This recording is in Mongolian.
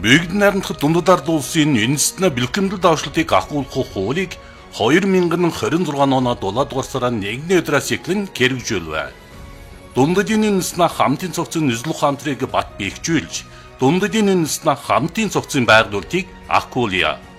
Бүгд найрамдах дундад ард улсын үндэстэн бэлтгэмдэл давшлтыг ахгүйгэх хуулийг 2026 оноо 7 дугаар сарын 1-ний өдрөөс эхлэн хэрэгжүүлвэ. Дундадын үндэстэн хамтын цогцын Нүзэл Ухаантрыг бат бэхжүүлж, дундадын үндэстэн хамтын цогцын байгуулалтыг ахгүйе.